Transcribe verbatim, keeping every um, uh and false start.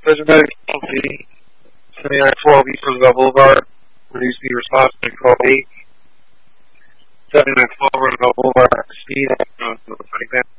President seventy-nine twelve East Roosevelt Boulevard. Please be responsive to call eight seventy-nine twelve Roosevelt Boulevard. Speed. Uh,